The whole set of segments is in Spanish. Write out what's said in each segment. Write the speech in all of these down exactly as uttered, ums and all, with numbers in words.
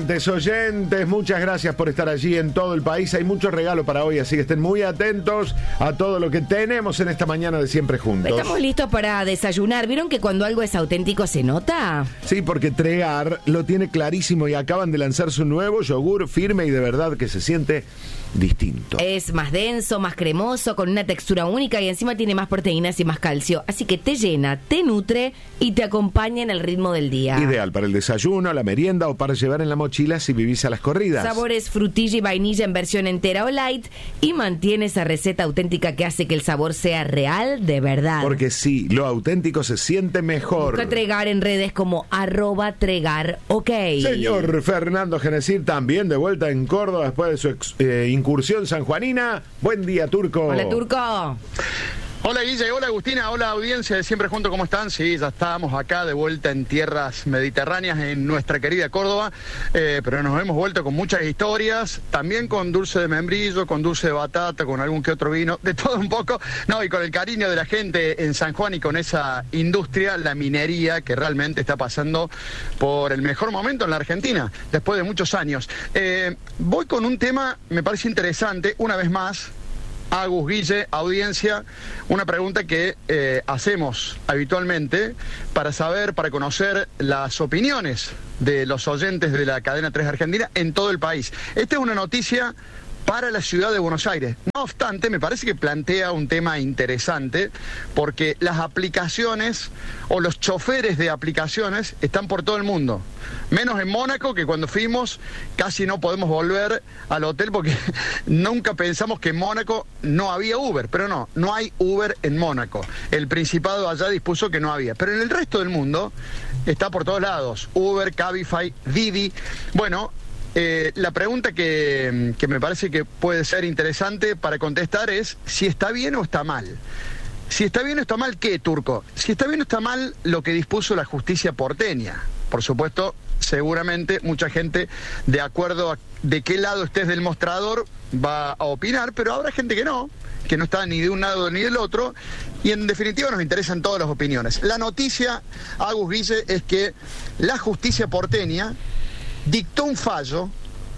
Oyentes, oyentes, muchas gracias por estar allí en todo el país. Hay mucho regalo para hoy, así que estén muy atentos a todo lo que tenemos en esta mañana de Siempre Juntos. Estamos listos para desayunar. ¿Vieron que cuando algo es auténtico se nota? Sí, porque Tregar lo tiene clarísimo y acaban de lanzar su nuevo yogur firme y de verdad que se siente distinto. Es más denso, más cremoso, con una textura única y encima tiene más proteínas y más calcio. Así que te llena, te nutre y te acompaña en el ritmo del día. Ideal para el desayuno, la merienda o para llevar en la mochila si vivís a las corridas. Sabores frutilla y vainilla en versión entera o light y mantiene esa receta auténtica que hace que el sabor sea real de verdad. Porque sí, lo auténtico se siente mejor. Busca Tregar en redes como arroba Tregar, ok. Señor Fernando Genesir, también de vuelta en Córdoba después de su ex, eh, incursión sanjuanina. Buen día, Turco. Hola, Turco. Hola Guille, hola Agustina, hola audiencia de Siempre Juntos, ¿cómo están? Sí, ya estábamos acá de vuelta en tierras mediterráneas en nuestra querida Córdoba, eh, pero nos hemos vuelto con muchas historias, también con dulce de membrillo, con dulce de batata, con algún que otro vino, de todo un poco, no, y con el cariño de la gente en San Juan y con esa industria, la minería, que realmente está pasando por el mejor momento en la Argentina, después de muchos años. Eh, voy con un tema, me parece interesante, una vez más. Agus, Guille, audiencia, una pregunta que eh, hacemos habitualmente para saber, para conocer las opiniones de los oyentes de la cadena tres Argentina en todo el país. Esta es una noticia para la ciudad de Buenos Aires. No obstante, me parece que plantea un tema interesante porque las aplicaciones o los choferes de aplicaciones están por todo el mundo. Menos en Mónaco, que cuando fuimos casi no podemos volver al hotel porque nunca pensamos que en Mónaco no había Uber. Pero no, no hay Uber en Mónaco. El Principado allá dispuso que no había. Pero en el resto del mundo está por todos lados. Uber, Cabify, Didi. Bueno, Eh, la pregunta que, que me parece que puede ser interesante para contestar es si está bien o está mal. Si está bien o está mal, ¿qué, Turco? Si está bien o está mal lo que dispuso la justicia porteña. Por supuesto, seguramente mucha gente, de acuerdo a de qué lado estés del mostrador, va a opinar, pero habrá gente que no, que no está ni de un lado ni del otro, y en definitiva nos interesan todas las opiniones. La noticia, Agus, Guille, es que la justicia porteña dictó un fallo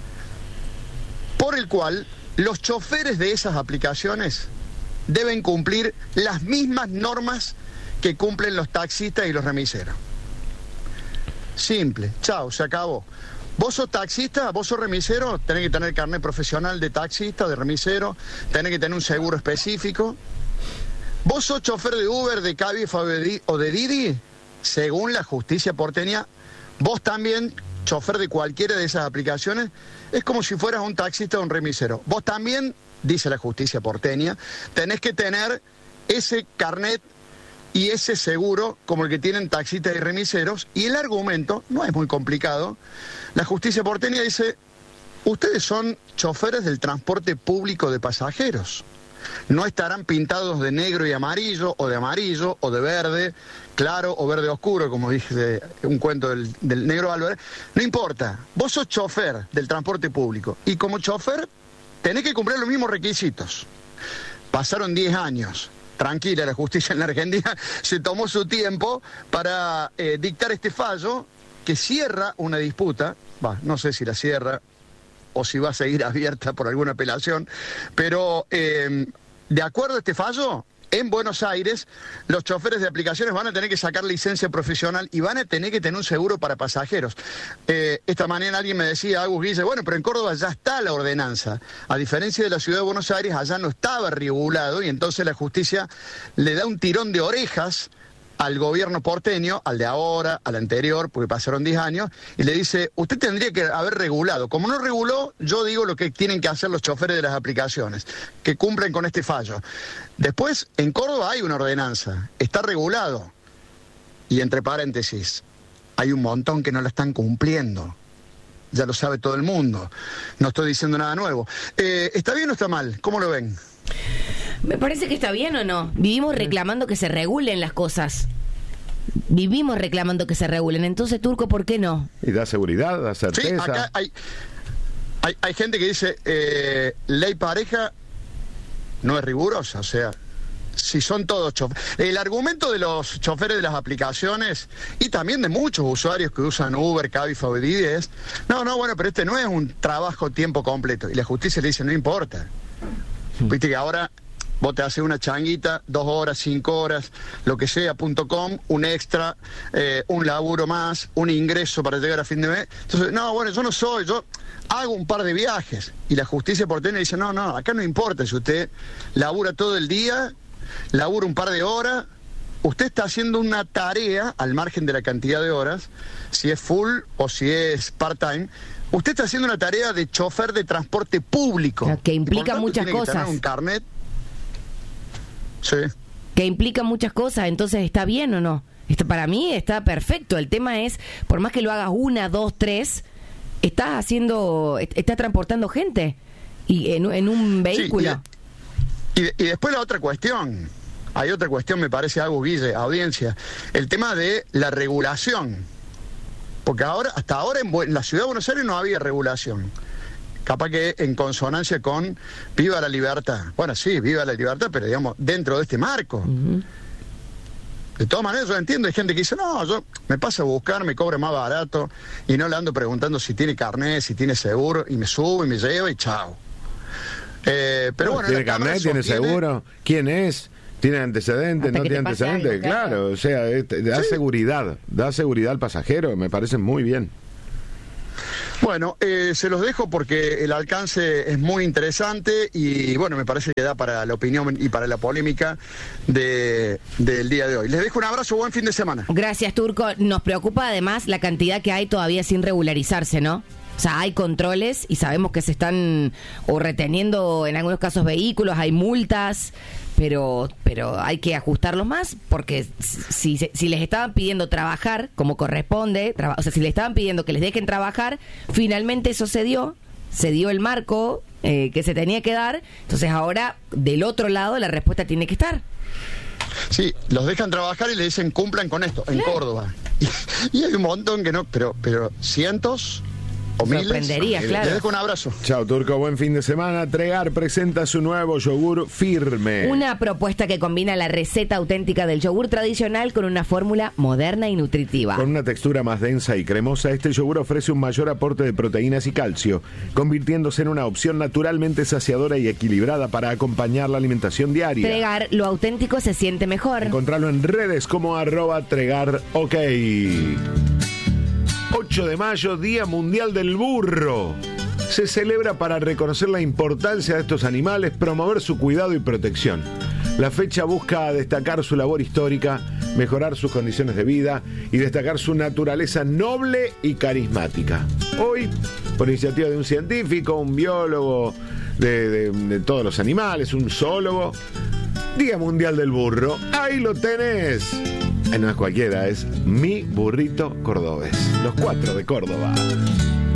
por el cual los choferes de esas aplicaciones deben cumplir las mismas normas que cumplen los taxistas y los remiseros. Simple, chao, se acabó. Vos sos taxista, vos sos remisero, tenés que tener carnet profesional de taxista, de remisero, tenés que tener un seguro específico. Vos sos chofer de Uber, de Cabify o de Didi, según la justicia porteña, vos también, chofer de cualquiera de esas aplicaciones, es como si fueras un taxista o un remisero. Vos también, dice la justicia porteña, tenés que tener ese carnet y ese seguro como el que tienen taxistas y remiseros. Y el argumento no es muy complicado. La justicia porteña dice, ustedes son choferes del transporte público de pasajeros. No estarán pintados de negro y amarillo, o de amarillo, o de verde claro o verde oscuro, como dije un cuento del, del negro Álvarez. No importa, vos sos chofer del transporte público y como chofer tenés que cumplir los mismos requisitos. Pasaron diez años. Tranquila, la justicia en la Argentina se tomó su tiempo para eh, dictar este fallo que cierra una disputa, bah, no sé si la cierra o si va a seguir abierta por alguna apelación, pero eh, de acuerdo a este fallo, en Buenos Aires, los choferes de aplicaciones van a tener que sacar licencia profesional y van a tener que tener un seguro para pasajeros. Eh, esta mañana alguien me decía, Agus, Guille, bueno, pero en Córdoba ya está la ordenanza. A diferencia de la ciudad de Buenos Aires, allá no estaba regulado y entonces la justicia le da un tirón de orejas al gobierno porteño, al de ahora, al anterior, porque pasaron diez años, y le dice, usted tendría que haber regulado. Como no reguló, yo digo lo que tienen que hacer los choferes de las aplicaciones, que cumplen con este fallo. Después, en Córdoba hay una ordenanza, está regulado. Y entre paréntesis, hay un montón que no la están cumpliendo. Ya lo sabe todo el mundo. No estoy diciendo nada nuevo. Eh, ¿Está bien o está mal? ¿Cómo lo ven? Me parece que está bien o no. Vivimos reclamando que se regulen las cosas. Vivimos reclamando que se regulen. Entonces, Turco, ¿por qué no? Y da seguridad, da certeza. Sí, acá hay, hay, hay gente que dice, eh, ley pareja no es rigurosa. O sea, si son todos choferes. El argumento de los choferes de las aplicaciones y también de muchos usuarios que usan Uber, Cabify, Didi es, no, no, bueno, pero este no es un trabajo tiempo completo. Y la justicia le dice, no importa. Viste que ahora vos te haces una changuita, dos horas, cinco horas, lo que sea, punto com, un extra, eh, un laburo más, un ingreso para llegar a fin de mes. Entonces, no, bueno, yo no soy, yo hago un par de viajes. Y la justicia porteña dice, no, no, acá no importa si usted labura todo el día, labura un par de horas, usted está haciendo una tarea al margen de la cantidad de horas, si es full o si es part-time, usted está haciendo una tarea de chofer de transporte público. O sea, que implica muchas tiene cosas. Que tener un carnet. Sí. Que implica muchas cosas, entonces ¿está bien o no? Esto para mí está perfecto. El tema es, por más que lo hagas una, dos, tres, estás haciendo, estás transportando gente y en, en un vehículo. Sí, y, y, y después la otra cuestión, hay otra cuestión, me parece algo, Guille, audiencia, el tema de la regulación. Porque ahora, hasta ahora en, en la ciudad de Buenos Aires no había regulación. Capaz que en consonancia con viva la libertad. Bueno, sí, viva la libertad, pero digamos, dentro de este marco. Uh-huh. De todas maneras, yo entiendo, hay gente que dice, no, yo me paso a buscar, me cobra más barato, y no le ando preguntando si tiene carnet, si tiene seguro, y me subo y me llevo y chao. Eh, pero no, bueno, ¿tiene carnet, tiene seguro? ¿Quién es? ¿Tiene antecedentes? Hasta ¿No tiene antecedentes? Algo, claro. claro, o sea, da sí. seguridad, da seguridad al pasajero, me parece muy bien. Bueno, eh, se los dejo porque el alcance es muy interesante y bueno, me parece que da para la opinión y para la polémica de, del día de hoy. Les dejo un abrazo, buen fin de semana. Gracias, Turco. Nos preocupa además la cantidad que hay todavía sin regularizarse, ¿no? O sea, hay controles y sabemos que se están o reteniendo en algunos casos vehículos, hay multas, pero pero hay que ajustarlos más porque si, si les estaban pidiendo trabajar como corresponde, traba, o sea, si les estaban pidiendo que les dejen trabajar, finalmente eso se dio, se dio el marco eh, que se tenía que dar, entonces ahora del otro lado la respuesta tiene que estar. Sí, los dejan trabajar y le dicen cumplan con esto, en claro. Córdoba. Y, y hay un montón que no, pero, pero cientos... Sorprendería, claro. Les dejo un abrazo. Chao, Turco, buen fin de semana. Tregar presenta su nuevo yogur Firme. Una propuesta que combina la receta auténtica del yogur tradicional con una fórmula moderna y nutritiva. Con una textura más densa y cremosa, este yogur ofrece un mayor aporte de proteínas y calcio, convirtiéndose en una opción naturalmente saciadora y equilibrada para acompañar la alimentación diaria. Tregar, lo auténtico se siente mejor. Encontrarlo en redes como arroba Tregar OK. ocho de mayo, Día Mundial del Burro. Se celebra para reconocer la importancia de estos animales, promover su cuidado y protección. La fecha busca destacar su labor histórica, mejorar sus condiciones de vida y destacar su naturaleza noble y carismática. Hoy, por iniciativa de un científico, un biólogo de, de, de todos los animales, un zoólogo, Día Mundial del Burro. Ahí lo tenés. No es cualquiera, es mi burrito cordobés. Los cuatro de Córdoba.